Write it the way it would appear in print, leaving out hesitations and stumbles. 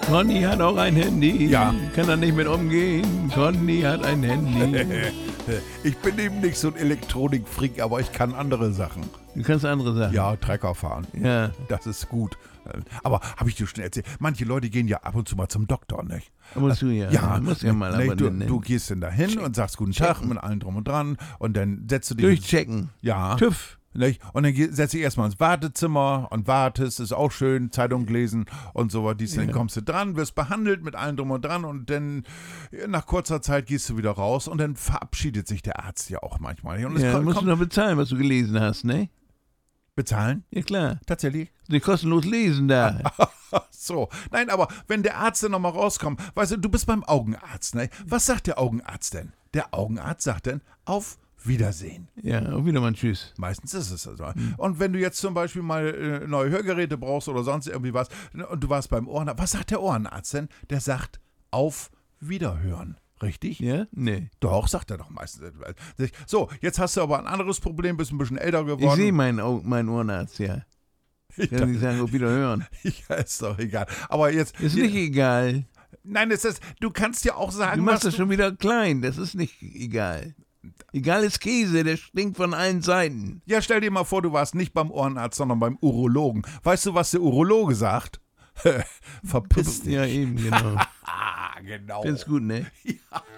Conny hat auch ein Handy. Ja. Kann er nicht mit umgehen. Conny hat ein Handy. Ich bin eben nicht so ein Elektronikfreak, aber ich kann andere Sachen. Du kannst andere Sachen. Ja, Trecker fahren. Ja. Das ist gut. Aber habe ich dir schon erzählt, manche Leute gehen ja ab und zu mal zum Doktor, nicht? Musst du ja. Ja, Du musst ja mal ne, aber du gehst dann da hin und sagst guten Tag mit allem drum und dran und dann setzt du dich... durchchecken. Ja. TÜV. Nicht? Und dann setzt dich erstmal ins Wartezimmer und wartest, ist auch schön, Zeitung lesen und so was. Dann kommst du dran, wirst behandelt mit allem drum und dran und dann nach kurzer Zeit gehst du wieder raus und dann verabschiedet sich der Arzt ja auch manchmal. Und Ja, musst du noch bezahlen, was du gelesen hast, ne? bezahlen? Ja, klar. Tatsächlich? Die kostenlos lesen da. So, nein, aber wenn der Arzt dann nochmal rauskommt, weißt du bist beim Augenarzt, ne? Was sagt der Augenarzt denn? Der Augenarzt sagt dann, auf Wiedersehen. Ja, und wieder mal ein Tschüss. Meistens ist es so. Und wenn du jetzt zum Beispiel mal neue Hörgeräte brauchst oder sonst irgendwie was und du warst beim Ohrenarzt, was sagt der Ohrenarzt denn? Der sagt, auf Wiederhören. Richtig? Ja? Nee. Doch, sagt er doch meistens. So, jetzt hast du aber ein anderes Problem, bist ein bisschen älter geworden. Ich sehe meinen Ohrenarzt, ja. Kann ich sagen, auf Wiederhören. Ja, ist doch egal. Aber jetzt... Ist nicht egal. Nein, du kannst ja auch sagen, Du machst das schon wieder klein. Das ist nicht egal. Egal ist Käse, der stinkt von allen Seiten. Ja, stell dir mal vor, du warst nicht beim Ohrenarzt, sondern beim Urologen. Weißt du, was der Urologe sagt? Verpiss dich. Ja, eben, genau. Genau. Findest gut, ne? Ja.